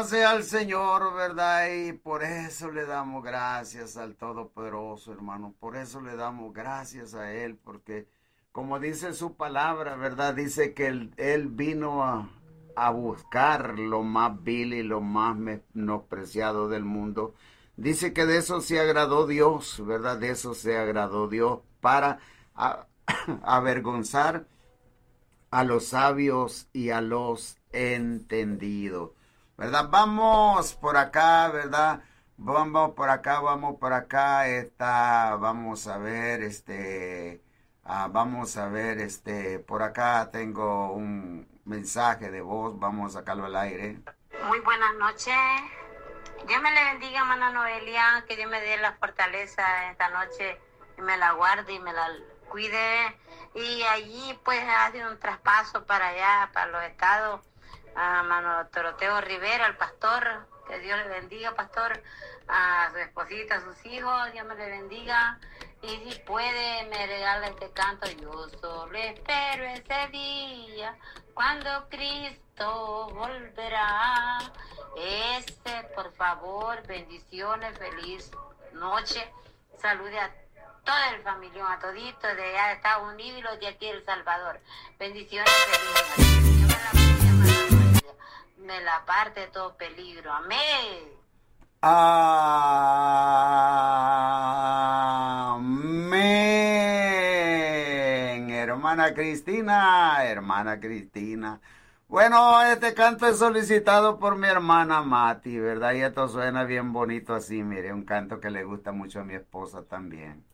Sea al Señor, ¿verdad? Y por eso le damos gracias al Todopoderoso, hermano. Por eso le damos gracias a Él, porque como dice su palabra, ¿verdad? Dice que Él vino a buscar lo más vil y lo más menospreciado del mundo. Dice que de eso se agradó Dios, ¿verdad? De eso se agradó Dios para a- avergonzar a los sabios y a los entendidos. ¿Verdad? Vamos por acá, ¿verdad? Vamos por acá, vamos a ver, vamos a ver, por acá tengo un mensaje de voz, vamos a sacarlo al aire. Muy buenas noches. Dios me le bendiga, hermana Noelia, que Dios me dé la fortaleza esta noche y me la guarde y me la cuide. Y allí pues hace un traspaso para allá, para los estados, a hermano Doroteo Rivera, el pastor, que Dios le bendiga, pastor, a su esposita, a sus hijos, Dios me le bendiga. Y si puede, me regala este canto. Yo solo espero ese día cuando Cristo volverá. Por favor, bendiciones, feliz noche. Salude a todo el familión, a todito de allá de Estados Unidos y los de aquí de El Salvador. Bendiciones, feliz noche. Me la parte de todo peligro. Amén. Amén. Hermana Cristina, hermana Cristina. Bueno, este canto es solicitado por mi hermana Mati, ¿verdad? Y esto suena bien bonito así, mire, un canto que le gusta mucho a mi esposa también.